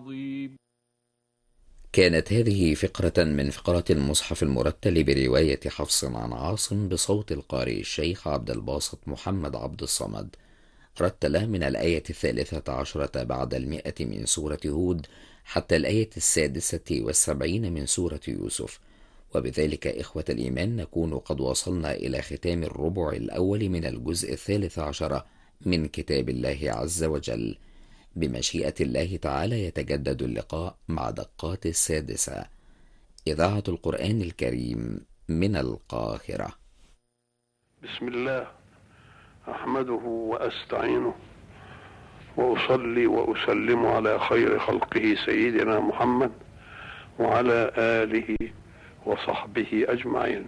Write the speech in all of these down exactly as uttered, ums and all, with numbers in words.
العظيم. كانت هذه فقرة من فقرات المصحف المرتل برواية حفص عن عاصم بصوت القارئ الشيخ عبد الباسط محمد عبد الصمد، رتل من الآية الثالثة عشرة بعد المئة من سورة هود حتى الآية السادسة والسبعين من سورة يوسف. وبذلك إخوة الإيمان نكون قد وصلنا إلى ختام الربع الأول من الجزء الثالث عشر من كتاب الله عز وجل. بمشيئة الله تعالى يتجدد اللقاء مع دقات السادسة. إذاعة القرآن الكريم من القاهرة. بسم الله أحمده وأستعينه وأصلي وأسلم على خير خلقه سيدنا محمد وعلى آله وصحبه أجمعين.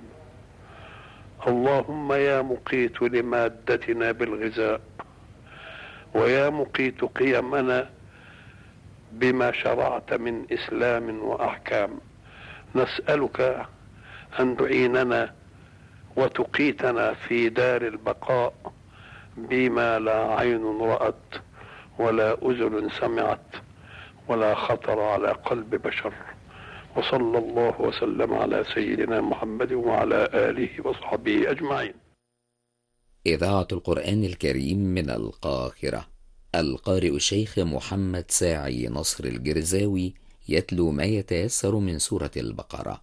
اللهم يا مقيت لمادتنا بالغذاء، ويا مقيت قيمنا بما شرعت من إسلام وأحكام، نسألك أن تعيننا وتقيتنا في دار البقاء بما لا عين رأت ولا أذن سمعت ولا خطر على قلب بشر. وصلى الله وسلم على سيدنا محمد وعلى آله وصحبه أجمعين. إذاعة القرآن الكريم من القاهرة. القارئ الشيخ محمد ساعي نصر الجرزاوي يتلو ما يتيسر من سورة البقرة.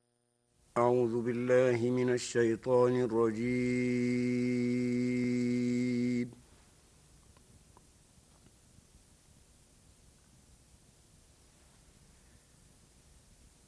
أعوذ بالله من الشيطان الرجيم.